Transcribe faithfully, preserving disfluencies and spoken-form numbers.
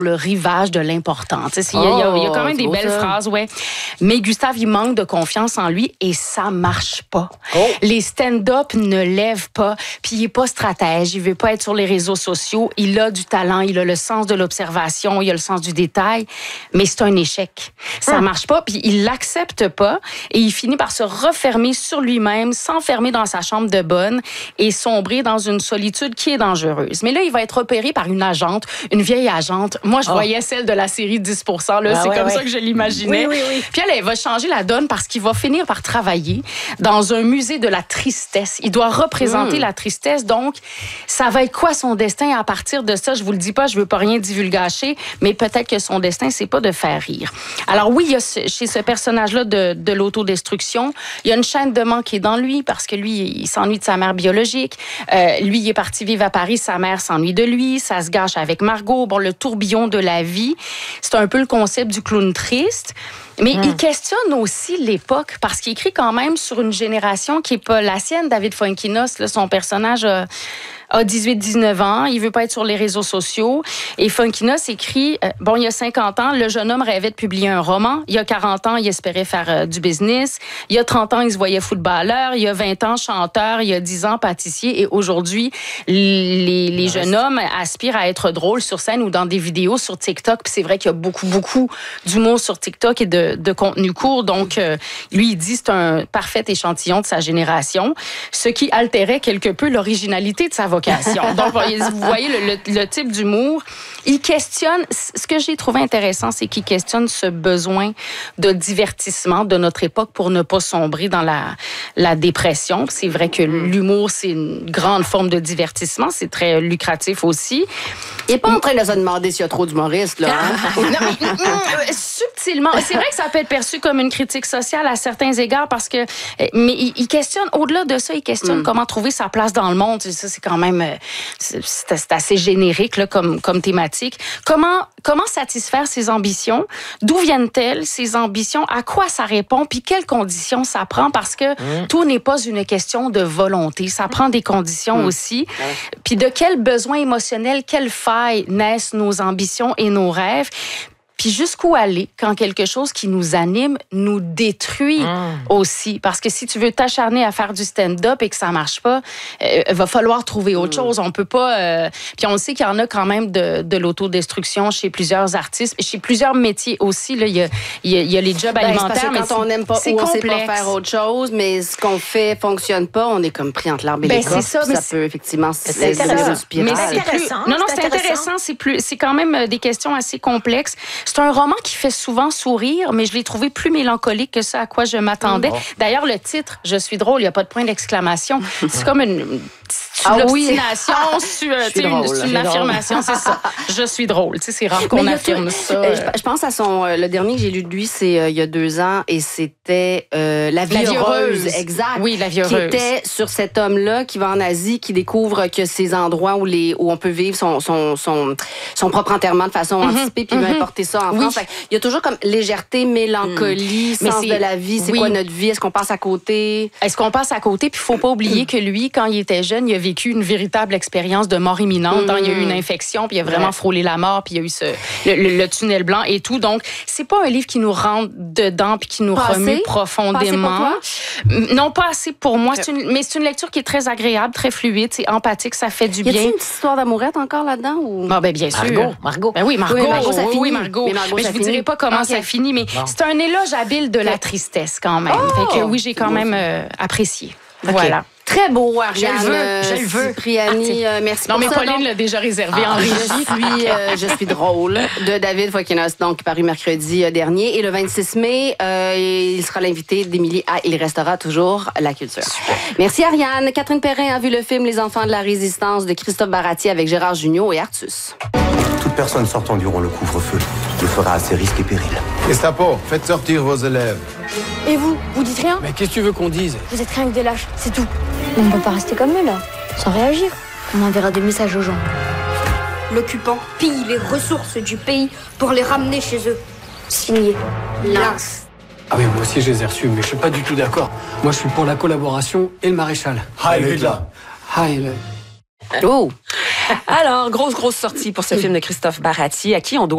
le rivage de l'important. Il y, oh, y, y a quand même des belles ça. phrases, ouais. Mais Gustave, il manque de confiance en lui et ça marche pas. Oh. Les stand-up ne lèvent pas, puis il est pas stratège, il veut pas être sur les réseaux sociaux, il a du talent, il a le sens de l'observation, il a le sens du détail, mais c'est un échec. Ça hum. marche pas, puis il l'accepte pas et il finit par se refermer sur lui-même, s'enfermer dans sa chambre de bonne et sombrer dans une solitude qui est dangereuse. Mais là, il va être opéré par une agente, une vieille agente. Moi, je oh. voyais celle de la série dix pour cent. Là, ah, c'est ouais, comme ouais. ça que je l'imaginais. Oui, oui, oui. Puis elle, elle va changer la donne parce qu'il va finir par travailler dans un musée de la tristesse. Il doit représenter mmh. la tristesse. Donc, ça va être quoi son destin à partir de ça? Je vous le dis pas, je veux pas rien divulgacher, mais peut-être que son destin, c'est pas de faire rire. Alors oui, il y a ce, chez ce personnage-là de, de l'autodestruction, il y a une chaîne de manque qui est dans lui parce que lui, il s'ennuie de sa mère biologique. Euh, lui, il est parti vivre à Paris, sa mère s'ennuie de lui, ça se gâche avec Margot. Bon, le tourbillon de la vie. C'est un peu le concept du clown triste. Mais mmh. il questionne aussi l'époque parce qu'il écrit quand même sur une génération qui n'est pas la sienne. David Fuenquinos, là, son personnage a, a dix-huit dix-neuf ans. Il veut pas être sur les réseaux sociaux. Et Fuenquinos écrit, euh, bon, il y a cinquante ans, le jeune homme rêvait de publier un roman. Il y a quarante ans, il espérait faire euh, du business. Il y a trente ans, il se voyait footballeur. Il y a vingt ans, chanteur. Il y a dix ans, pâtissier. Et aujourd'hui, les, les jeunes hommes aspirent à être drôles sur scène ou dans des vidéos sur TikTok. Puis c'est vrai qu'il y a beaucoup, beaucoup d'humour sur TikTok et de, de contenu court. Donc, euh, lui, il dit que c'est un parfait échantillon de sa génération, ce qui altérait quelque peu l'originalité de sa vocation. Donc, vous voyez le, le, le type d'humour. Il questionne, ce que j'ai trouvé intéressant, c'est qu'il questionne ce besoin de divertissement de notre époque pour ne pas sombrer dans la, la dépression. C'est vrai que l'humour, c'est une grande forme de divertissement. C'est très lucratif aussi. Il n'est pas en train de se demander s'il y a trop d'humoristes, là. Hein? Non, mais, subtilement. C'est vrai que ça peut être perçu comme une critique sociale à certains égards parce que... Mais il, il questionne, au-delà de ça, il questionne mm. comment trouver sa place dans le monde. Ça, c'est quand même... C'est, c'est assez générique là, comme, comme thématique. Comment, comment satisfaire ses ambitions? D'où viennent-elles, ces ambitions? À quoi ça répond? Puis quelles conditions ça prend? Parce que mm. tout n'est pas une question de volonté. Ça prend des conditions mm. aussi. Mm. Puis de quels besoins émotionnels, quelles failles naissent nos ambitions et nos rêves? Puis jusqu'où aller quand quelque chose qui nous anime nous détruit mmh. aussi. Parce que si tu veux t'acharner à faire du stand-up et que ça marche pas, il euh, va falloir trouver autre mmh. chose. On peut pas... Euh... Puis on sait qu'il y en a quand même de, de l'autodestruction chez plusieurs artistes, chez plusieurs métiers aussi. Là, il y a, il y a, il y a les jobs ben, alimentaires, mais quand on n'aime pas ou on sait pas faire autre chose, mais ce qu'on fait fonctionne pas, on est comme pris entre l'arbre et ben, l'écorce. Ça, ça peut effectivement... C'est, c'est intéressant. Mais c'est intéressant. Non, non, c'est intéressant. C'est, plus... c'est quand même des questions assez complexes. C'est un roman qui fait souvent sourire, mais je l'ai trouvé plus mélancolique que ça à quoi je m'attendais. Mmh. D'ailleurs, le titre, « Je suis drôle », il n'y a pas de point d'exclamation. C'est comme une... C'est une ah, obstination, oui. c'est, euh, une, drôle, c'est une affirmation, c'est ça. Je suis drôle, tu sais, c'est rare qu'on affirme tout, ça. Euh, je, je pense à son, euh, le dernier que j'ai lu de lui, c'est euh, il y a deux ans, et c'était euh, La vie, la vie heureuse. heureuse. Exact. Oui, La vie heureuse. Qui était sur cet homme-là qui va en Asie, qui découvre que ces endroits où, les, où on peut vivre son, son, son, son propre enterrement de façon mm-hmm. anticipée, puis mm-hmm. il va importer ça en oui. France. Il y a toujours comme légèreté, mélancolie, mm. sens de la vie. C'est oui. quoi notre vie? Est-ce qu'on passe à côté? Est-ce qu'on passe à côté? Puis il faut pas oublier que lui, quand il était jeune, il a vécu une véritable expérience de mort imminente. Mmh. Il y a eu une infection, puis il a vraiment ouais. frôlé la mort, puis il y a eu ce, le, le, le tunnel blanc et tout. Donc, c'est pas un livre qui nous rentre dedans puis qui nous pas remue assez? profondément. Pas assez pour toi? Non, pas assez pour moi. C'est une, mais c'est une lecture qui est très agréable, très fluide, c'est empathique, ça fait du bien. Y a-t-il une petite histoire d'amourette encore là-dedans? Ou... Ah, ben, bien sûr. Margot. Margot. Ben oui, Margot. Oui, Margot, ça finit. Oui, Margot. Mais, Margot, mais je vous dirai pas comment okay. ça finit, mais non. c'est un éloge habile de la tristesse quand même. Oh! Fait que oui, j'ai quand même euh, apprécié. Okay. Voilà. Très beau, Ariane. Je le veux, je le veux. Cipriani, euh, merci non, pour mais ça. Non, mais Pauline donc... l'a déjà réservé ah, en régie. Je suis, euh, je suis drôle, de David Fuenquinos, donc paru mercredi euh, dernier. Et le vingt-six mai, euh, il sera l'invité d'Émilie à Il restera toujours la culture. Super. Merci, Ariane. Catherine Perrin a vu le film Les enfants de la résistance de Christophe Baratier avec Gérard Jugnot et Artus. Toute personne sortant durant le couvre-feu le fera à ses risques et périls. Gestapo, faites sortir vos élèves. Et vous, vous dites rien? Mais qu'est-ce que tu veux qu'on dise? Vous êtes rien que des lâches, c'est tout. On ne peut pas rester comme eux, là, sans réagir. On enverra des messages aux gens. L'occupant pille les ressources du pays pour les ramener chez eux. Signé Lynx. Ah oui, moi aussi je les ai reçus, mais je suis pas du tout d'accord. Moi je suis pour la collaboration et le maréchal. Heil Hitler. Heil. Oh! Alors, grosse, grosse sortie pour ce film de Christophe Baratier, à qui on doit